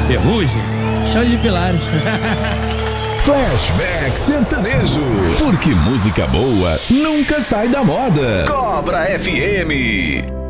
Ferrugem, Chão de Pilares. Flashback Sertanejo, porque música boa nunca sai da moda. Cobra FM.